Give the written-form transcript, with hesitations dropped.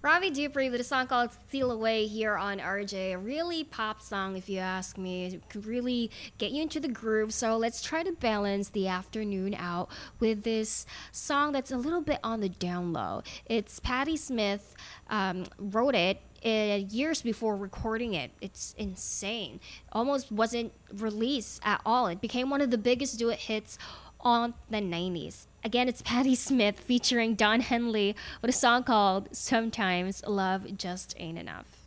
Ravi Dupri with a song called Steal Away here on RJ. A really pop song, if you ask me. It could really get you into the groove. So let's try to balance the afternoon out with this song that's a little bit on the down low. It's Patti Smith wrote it years before recording it. It's insane. Almost wasn't released at all. It became one of the biggest duet hits on the 90s. Again, it's Patti Smith featuring Don Henley with a song called Sometimes Love Just Ain't Enough.